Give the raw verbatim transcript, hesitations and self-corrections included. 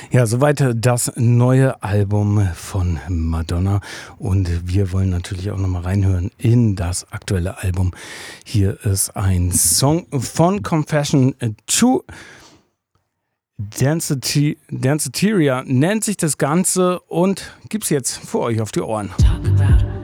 Ja, soweit das neue Album von Madonna. Und wir wollen natürlich auch nochmal reinhören in das aktuelle Album. Hier ist ein Song von Confession to Density, Danceteria nennt sich das Ganze und gibt's jetzt für euch auf die Ohren. Talk about